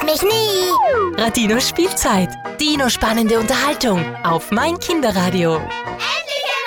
mich nie. Radino Spielzeit. Dino spannende Unterhaltung auf mein Kinderradio.